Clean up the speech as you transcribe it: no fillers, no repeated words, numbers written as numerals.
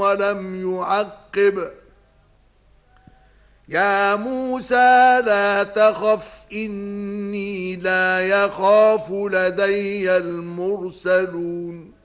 ولم يعقب. يا موسى لا تخف إني لا يخاف لدي المرسلون